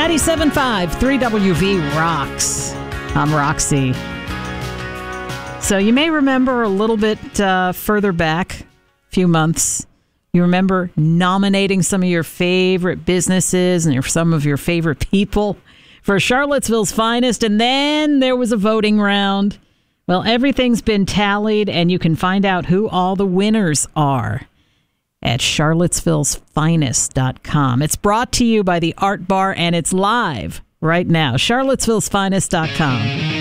97.5 3WV rocks. I'm Roxy. So you may remember a little bit further back, a few months, you remember nominating some of your favorite businesses and some of your favorite people for Charlottesville's Finest, and then there was a voting round. Well, everything's been tallied, and you can find out who all the winners are at charlottesvillesfinest.com. It's brought to you by the Art Bar, and it's live right now. charlottesvillesfinest.com.